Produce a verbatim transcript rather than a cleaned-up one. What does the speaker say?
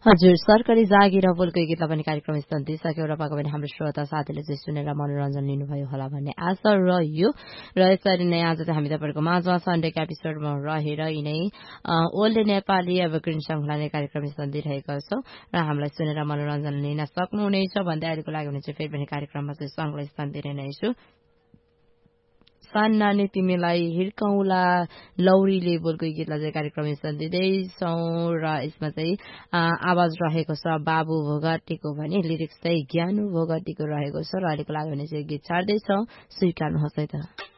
हजुर सरकारी जागिर बोलको गीतलाई पनि कार्यक्रम सन्धिसक्यो र पक्कै पनि हाम्रो श्रोता साथीले चाहिँ सुनेर मनोरञ्जन लिनुभयो होला भन्ने आशा रह्यो र यसरी नै आज चाहिँ हामी तपाईँहरूको माझमा सन्डेको एपिसोडमा रहेर यिनै ओल्ड नेपाली एभरग्रिन सङ्घलाई कार्यक्रम सन्धिरहेका छौँ र हामीलाई सुनेर मनोरञ्जन लिन सक्नुहुनेछ भन्दै अहिलेको लागि भने चाहिँ फेरि पनि कार्यक्रममा चाहिँ सङ्घलाई सन्धिने नै छु सान नानी तिमीलाई हिर्काउला लौरीले बोलको गीतलाई चाहिँ कार्यक्रम सन्धिँदैछौँ र यसमा चाहिँ आवाज रहेको छ बाबु भोगटीको भने लिरिक्स चाहिँ ज्ञानु भोगटीको रहेको छ र अहिलेको लागि भने चाहिँ गीत छाड्दैछौँ स्वीकार्नुहोस् है त